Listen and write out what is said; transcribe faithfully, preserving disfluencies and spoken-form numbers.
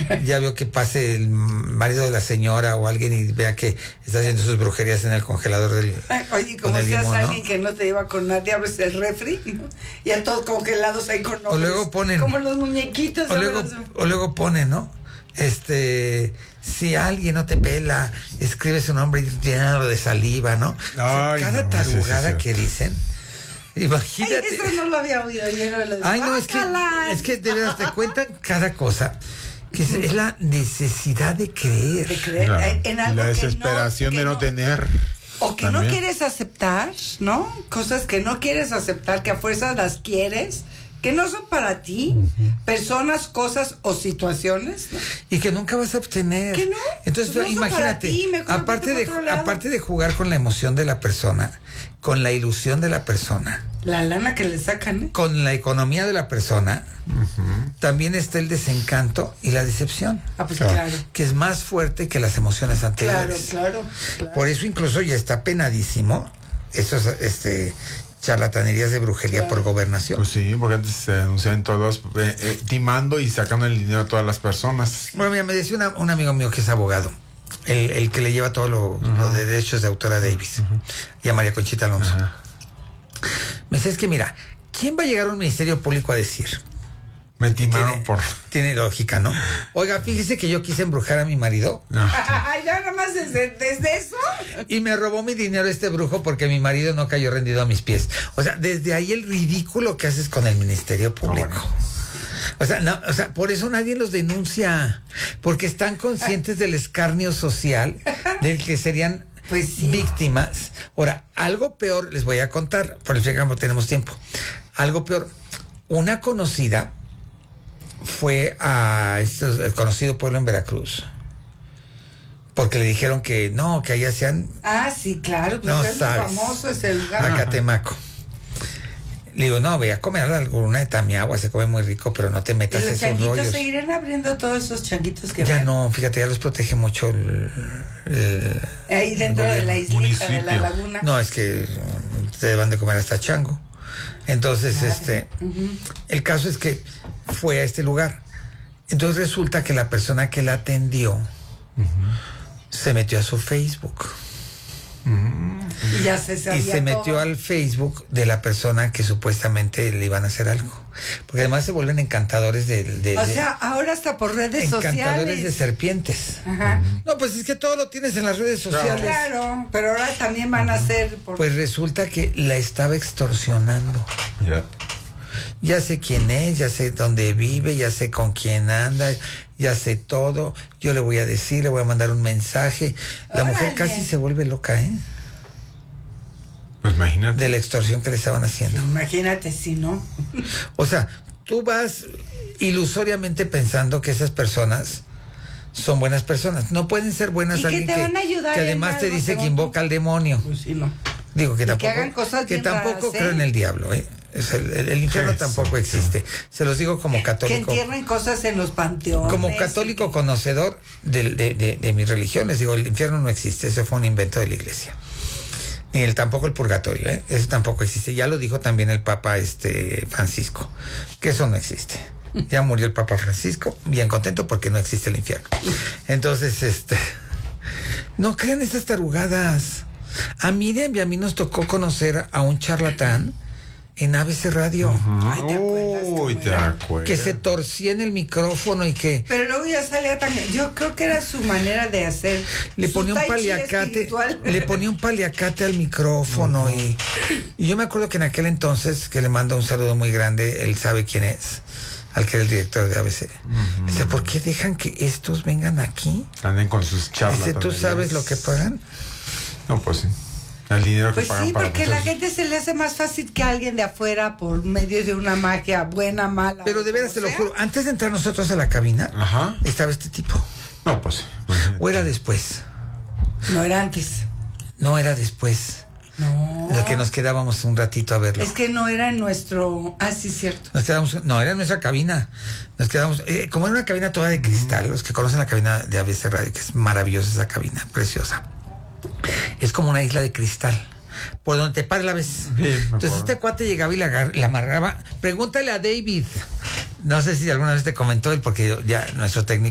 ya veo que pase el marido de la señora o alguien y vea que está haciendo sus brujerías en el congelador del... Ay, oye, como con el seas limón, alguien ¿no? que no te lleva con nadie, abres el refri, ¿no? Y a todos congelados ahí con nombres. O luego ponen... Como los muñequitos. O luego, o luego ponen, ¿no? Este... Si alguien no te pela, escribe su nombre lleno de saliva, ¿no? Ay, o sea, cada no, tarugada sí, sí, sí. que dicen... Imagínate. Ay, eso no lo había oído yo. No lo Ay, no, es que, es que de verdad te cuentan cada cosa. Que es, es la necesidad de creer. De creer Claro. en, en algo La que desesperación no, de que no, tener. O que también. no quieres aceptar, ¿no? Cosas que no quieres aceptar, que a fuerzas las quieres, que no son para ti, uh-huh. Personas, cosas o situaciones, ¿no? Y que nunca vas a obtener. ¿Que no? Entonces, pues no imagínate, ti, aparte de aparte de jugar con la emoción de la persona, con la ilusión de la persona, la lana que le sacan, ¿eh? Con la economía de la persona, uh-huh. También está el desencanto y la decepción. Ah, pues claro. claro. Que es más fuerte que las emociones anteriores. Claro, claro, claro. Por eso incluso ya está penadísimo esos este charlatanerías de brujería, claro. Por gobernación. Pues sí, porque antes se denunciaban todos eh, eh, timando y sacando el dinero a todas las personas. Bueno, mira, me decía una, un amigo mío que es abogado, el, el que le lleva todo lo, uh-huh. Lo de derechos de autor a Davis, uh-huh. Y a María Conchita Alonso. Uh-huh. Me dice, es que mira, ¿quién va a llegar a un ministerio público a decir? Me timaron tiene, por... Tiene lógica, ¿no? Oiga, fíjese que yo quise embrujar a mi marido. No. Ya nada más desde, desde eso. Y me robó mi dinero este brujo porque mi marido no cayó rendido a mis pies. O sea, desde ahí el ridículo que haces con el ministerio público. Oh, bueno. O sea, no, o sea, por eso nadie los denuncia. Porque están conscientes del escarnio social del que serían... Pues sí. Víctimas. Ahora, algo peor les voy a contar, por el no tenemos tiempo. Algo peor. Una conocida fue a este, el conocido pueblo en Veracruz. Porque le dijeron que no, que allá hacían. Ah, sí, claro. Pues no es sabes. Famoso es el lugar. Acatemaco. Le digo, no, voy a comer alguna de Tamiagua, se come muy rico, pero no te metas en esos rollos. ¿Seguirán abriendo todos esos changuitos que ya ven? No, fíjate, ya los protege mucho el... el ahí dentro el de la islita, municipio. De la laguna. No, es que te van de comer hasta chango. Entonces, claro. este... Uh-huh. El caso es que fue a este lugar. Entonces resulta que la persona que la atendió uh-huh. se metió a su Facebook. Uh-huh. Y ya se sabía y se metió todo. Al Facebook de la persona que supuestamente le iban a hacer algo. Porque además se vuelven encantadores de... de o de, sea, ahora hasta por redes encantadores sociales. Encantadores de serpientes. Ajá. No, pues es que todo lo tienes en las redes sociales. Claro, pero ahora también van a hacer... Por... Pues resulta que la estaba extorsionando. Ya. Yeah. Ya sé quién es, ya sé dónde vive, ya sé con quién anda, ya sé todo. Yo le voy a decir, le voy a mandar un mensaje. La Órale. mujer casi se vuelve loca, ¿eh? Pues imagínate. De la extorsión que le estaban haciendo. Imagínate si no. O sea, tú vas ilusoriamente pensando que esas personas son buenas personas. No pueden ser buenas ¿Y alguien que, te que, van a ayudar que además te dice que invoca al demonio. Pues sí, no. Digo que y tampoco, que hagan cosas que bien tampoco raras, creo ¿eh? en el diablo, ¿eh? Es el, el, el infierno sí, tampoco sí, existe. Sí. Se los digo como católico. Que entierren cosas en los panteones. Como católico y... conocedor de, de, de, de mis religiones, digo, el infierno no existe, eso fue un invento de la iglesia. Ni el tampoco el purgatorio, ¿eh? Eso tampoco existe. Ya lo dijo también el Papa este Francisco, que eso no existe. Ya murió el Papa Francisco, bien contento porque no existe el infierno. Entonces, este, no crean estas tarugadas. A Miriam y a mí nos tocó conocer a un charlatán en A B C Radio. Uh-huh. Ay, ¿te acuerdas? Uy, te acuerdas. Que se torcía en el micrófono y que... Pero luego ya salía también... Yo creo que era su manera de hacer... Le ponía un paliacate, le ponía un paliacate al micrófono. Uh-huh. y, y yo me acuerdo que en aquel entonces, que le mando un saludo muy grande, él sabe quién es, al que era el director de A B C. Uh-huh. Dice, ¿por qué dejan que estos vengan aquí? Anden con sus charlas. Dice, ¿tú sabes lo que pagan? No, pues sí. El dinero que pues pagan sí, para porque nosotros. la gente se le hace más fácil que a alguien de afuera por medio de una magia buena, mala. Pero de veras te lo juro, antes de entrar nosotros a la cabina, ajá, estaba este tipo. No, pues sí. ¿O era después? No era antes. No era después. No. Lo que nos quedábamos un ratito a verlo. Es que no era en nuestro... Ah, sí, cierto. Nos quedamos... No, era en nuestra cabina. Nos quedamos... Eh, como era una cabina toda de cristal, los que conocen la cabina de A B C Radio, que es maravillosa esa cabina, preciosa. Es como una isla de cristal. Por donde te pares la ves. Sí, entonces este cuate llegaba y la, agar- la amarraba. Pregúntale a David. No sé si alguna vez te comentó él, porque ya nuestro técnico